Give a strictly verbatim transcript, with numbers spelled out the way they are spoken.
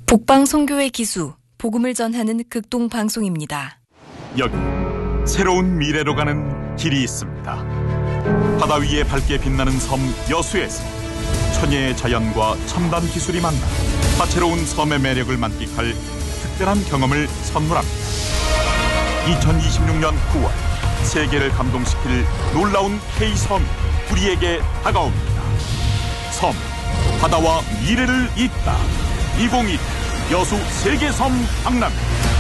복방송교회 기수, 복음을 전하는 극동 방송입니다. 여기 새로운 미래로 가는 길이 있습니다. 바다 위에 밝게 빛나는 섬 여수에서 천혜의 자연과 첨단 기술이 만나 다채로운 섬의 매력을 만끽할 특별한 경험을 선물합니다. 이천이십육 년 구월 세계를 감동시킬 놀라운 K섬이 우리에게 다가옵니다. 섬, 바다와 미래를 잇다. 이천이십팔 여수 세계섬 박람.